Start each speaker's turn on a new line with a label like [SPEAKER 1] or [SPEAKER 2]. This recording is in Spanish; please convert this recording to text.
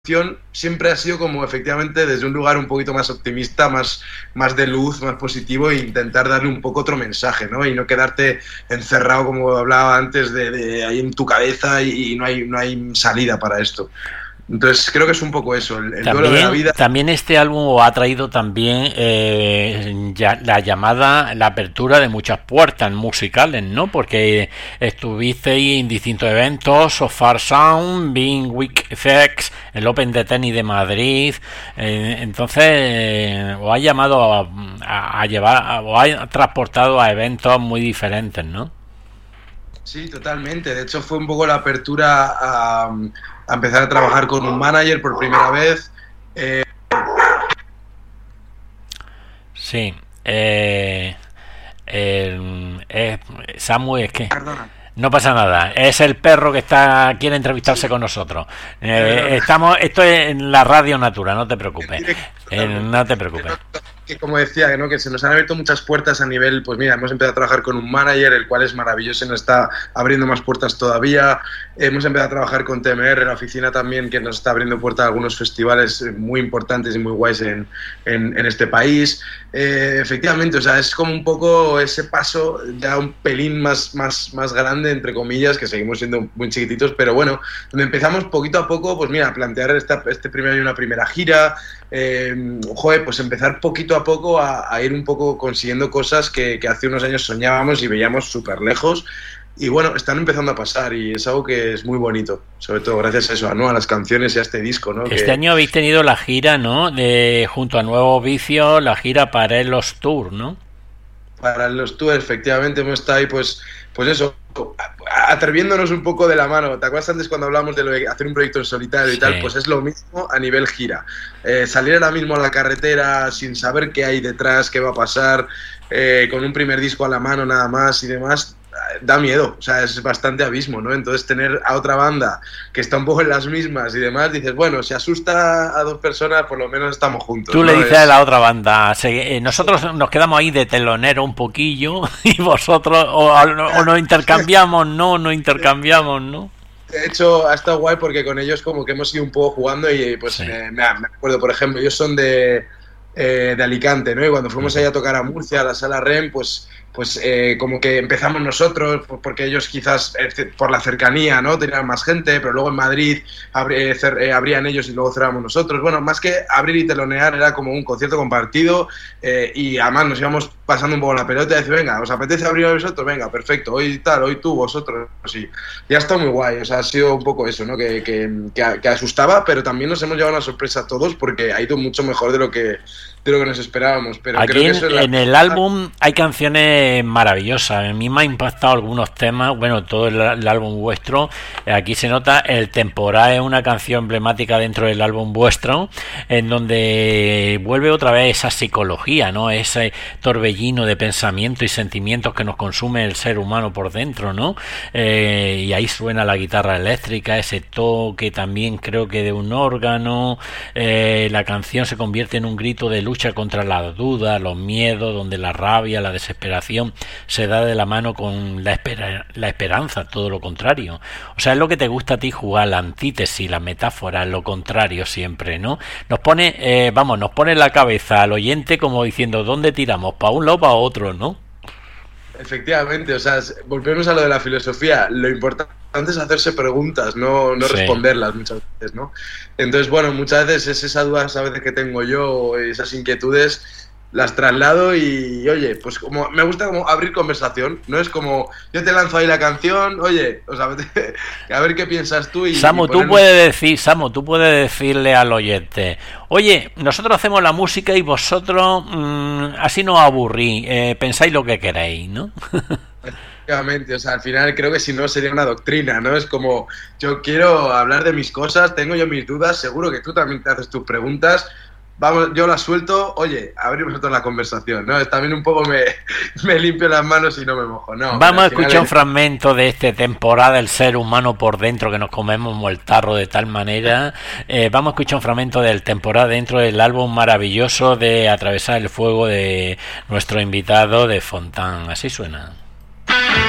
[SPEAKER 1] siempre ha sido como efectivamente desde un lugar un poquito más optimista, más de luz, más positivo, e intentar darle un poco otro mensaje, ¿no? Y no quedarte encerrado, como hablaba antes, de ahí en tu cabeza y no hay salida para esto. Entonces creo que es un poco eso, el duelo de la vida.
[SPEAKER 2] También este álbum ha traído también la apertura de muchas puertas musicales, ¿no? Porque estuvisteis en distintos eventos, So Far Sound, Being Week Effects, el Open de Tenis de Madrid, entonces os ha llamado a llevar, os ha transportado a eventos muy diferentes, ¿no?
[SPEAKER 1] Sí, totalmente. De hecho, fue un poco la apertura a empezar a trabajar con un manager por primera vez.
[SPEAKER 2] Sí. Samu, es que...
[SPEAKER 1] Perdona.
[SPEAKER 2] No pasa nada, es el perro que quiere entrevistarse con nosotros. Esto es en la Radio Natura, no te preocupes. No te preocupes.
[SPEAKER 1] Que como decía, ¿no? Que se nos han abierto muchas puertas a nivel, pues mira, hemos empezado a trabajar con un manager, el cual es maravilloso y nos está abriendo más puertas todavía. Hemos empezado a trabajar con TMR, la oficina también, que nos está abriendo puertas a algunos festivales muy importantes y muy guays en este país. Efectivamente, o sea, es como un poco ese paso ya un pelín más grande, entre comillas, que seguimos siendo muy chiquititos, pero bueno, donde empezamos poquito a poco, pues mira, a plantear este primer año una primera gira, pues empezar poquito a poco a ir un poco consiguiendo cosas que hace unos años soñábamos y veíamos súper lejos. Y bueno, están empezando a pasar y es algo que es muy bonito, sobre todo gracias a eso, ¿no? A las canciones y a este disco, ¿no?
[SPEAKER 2] Este año habéis tenido la gira, ¿no? Junto a Nuevo Vicio, la gira para los Tours, ¿no?
[SPEAKER 1] Para los tours, efectivamente, hemos estado ahí, pues eso, atreviéndonos un poco de la mano. ¿Te acuerdas antes cuando hablábamos de lo de hacer un proyecto en solitario y tal? Pues es lo mismo a nivel gira. Salir ahora mismo a la carretera sin saber qué hay detrás, qué va a pasar, con un primer disco a la mano nada más y demás, da miedo, o sea, es bastante abismo, ¿no? Entonces tener a otra banda que está un poco en las mismas y demás, dices, bueno, si asusta a dos personas, por lo menos estamos juntos.
[SPEAKER 2] Tú, ¿no? Le dices a la otra banda, nosotros nos quedamos ahí de telonero un poquillo y vosotros o nos intercambiamos, no intercambiamos, ¿no?
[SPEAKER 1] De hecho, ha estado guay porque con ellos como que hemos ido un poco jugando y pues sí. Me acuerdo, por ejemplo, ellos son de Alicante, ¿no? Y cuando fuimos allá a tocar a Murcia, a la Sala REM, pues como que empezamos nosotros, porque ellos quizás por la cercanía, ¿no? Tenían más gente, pero luego en Madrid abrían ellos y luego cerrábamos nosotros. Bueno, más que abrir y telonear, era como un concierto compartido, y además nos íbamos pasando un poco la pelota y decir, venga, ¿os apetece abrir a vosotros? Venga, perfecto, hoy tal, hoy tú, vosotros, sí. Y ha estado muy guay, o sea, ha sido un poco eso, ¿no? Que asustaba, pero también nos hemos llevado una sorpresa a todos porque ha ido mucho mejor de lo que nos esperábamos. Pero
[SPEAKER 2] aquí
[SPEAKER 1] creo que eso
[SPEAKER 2] en el álbum hay canciones maravillosas. A mí me ha impactado algunos temas, bueno, todo el álbum vuestro. Aquí se nota El Temporal, es una canción emblemática dentro del álbum vuestro, en donde vuelve otra vez esa psicología, ¿no? Ese torbellino de pensamientos y sentimientos que nos consume el ser humano por dentro, ¿no? Y ahí suena la guitarra eléctrica, ese toque también creo que de un órgano. La canción se convierte en un grito de lucha contra la duda, los miedos, donde la rabia, la desesperación se da de la mano con la esperanza, todo lo contrario. O sea, es lo que te gusta a ti jugar, la antítesis, la metáfora, lo contrario siempre, ¿no? Nos pone en la cabeza al oyente como diciendo, ¿dónde tiramos? ¿Para un lado o para otro, no?
[SPEAKER 1] Efectivamente, o sea, volvemos a lo de la filosofía. Lo importante es hacerse preguntas, no
[SPEAKER 2] Sí.
[SPEAKER 1] responderlas muchas veces, ¿no? Entonces, bueno, muchas veces es esa duda a veces que tengo yo, esas inquietudes, las traslado y, oye, pues como me gusta como abrir conversación, ¿no? Es como, yo te lanzo ahí la canción, oye, o sea, a ver qué piensas tú y...
[SPEAKER 2] Samu, tú puedes decirle al oyente, oye, nosotros hacemos la música y vosotros así no aburrís, pensáis lo que queréis, ¿no?
[SPEAKER 1] Efectivamente, o sea, al final creo que si no sería una doctrina, ¿no? Es como, yo quiero hablar de mis cosas, tengo yo mis dudas, seguro que tú también te haces tus preguntas, vamos, yo las suelto, oye, abrimos toda la conversación, ¿no? También un poco me limpio las manos y no me mojo, ¿no?
[SPEAKER 2] Vamos a escuchar un fragmento de esta temporada del ser humano por dentro, que nos comemos el tarro de tal manera. Vamos a escuchar un fragmento del temporada dentro del álbum maravilloso de Atravesar el Fuego de nuestro invitado de Fontán. Así suena.